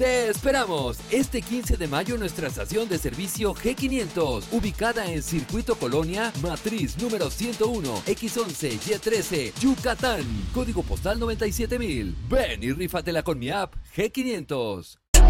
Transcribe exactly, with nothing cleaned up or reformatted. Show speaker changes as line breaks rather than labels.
Te esperamos este quince de mayo en nuestra estación de servicio G quinientos, ubicada en Circuito Colonia, Matriz número ciento uno, X once, Y trece, Yucatán, código postal noventa y siete mil. Ven y rífatela con mi app G quinientos.